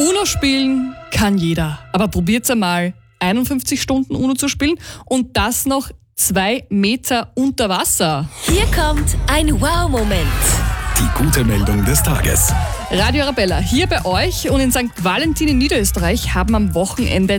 UNO spielen kann jeder, aber probiert's einmal, 51 Stunden UNO zu spielen und das noch 2 Meter unter Wasser. Hier kommt ein Wow-Moment. Die gute Meldung des Tages. Radio Arabella, hier bei euch und in St. Valentin in Niederösterreich haben am Wochenende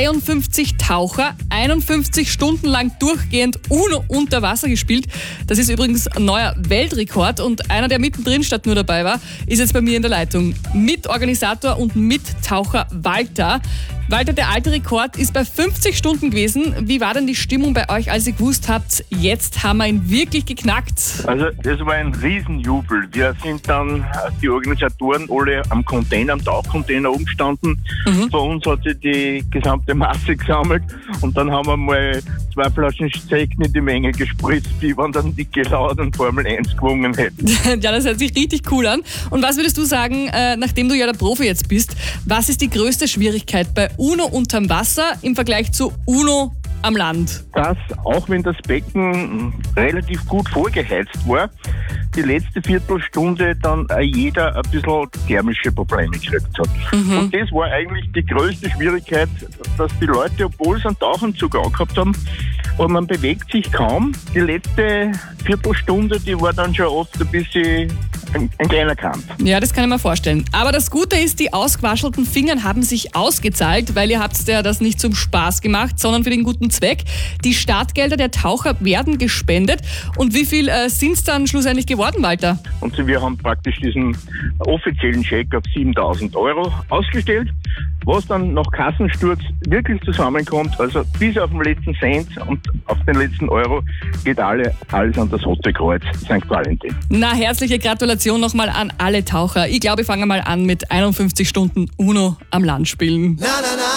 53 Taucher 51 Stunden lang durchgehend UNO unter Wasser gespielt. Das ist übrigens ein neuer Weltrekord und einer, der mittendrin statt nur dabei war, ist jetzt bei mir in der Leitung. Mitorganisator und Mittaucher Walter. Walter, der alte Rekord ist bei 50 Stunden gewesen. Wie war denn die Stimmung bei euch, als ihr gewusst habt, jetzt haben wir ihn wirklich geknackt? Also das war ein Riesenjubel. Wir sind dann, die Organisatoren, alle am Container, am Tauchcontainer oben gestanden. Bei uns hat sich die gesamte Masse gesammelt und dann haben wir mal 2 Flaschen Sekt in die Menge gespritzt, die waren dann Niki Lauda und Formel 1 gewonnen hätten. Ja, das hört sich richtig cool an. Und was würdest du sagen, nachdem du ja der Profi jetzt bist, was ist die größte Schwierigkeit bei UNO unterm Wasser im Vergleich zu UNO am Land? Dass, auch wenn das Becken relativ gut vorgeheizt war, die letzte Viertelstunde dann jeder ein bisschen thermische Probleme gekriegt hat. Und das war eigentlich die größte Schwierigkeit, dass die Leute, obwohl sie einen Tauchanzug angehabt haben, aber man bewegt sich kaum. Die letzte Viertelstunde, die war dann schon oft ein bisschen ein kleiner Kampf. Ja, das kann ich mir vorstellen. Aber das Gute ist, die ausgewaschelten Fingern haben sich ausgezahlt, weil ihr habt ja das nicht zum Spaß gemacht, sondern für den guten Zweck. Die Startgelder der Taucher werden gespendet. Und wie viel sind es dann schlussendlich geworden, Walter? Und so, wir haben praktisch diesen offiziellen Scheck auf 7.000 € ausgestellt, was dann nach Kassensturz wirklich zusammenkommt. Also bis auf den letzten Cent und auf den letzten Euro geht alles an das Rote Kreuz St. Valentin. Na, herzliche Gratulation nochmal an alle Taucher. Ich glaube, ich fange mal an mit 51 Stunden UNO am Land spielen.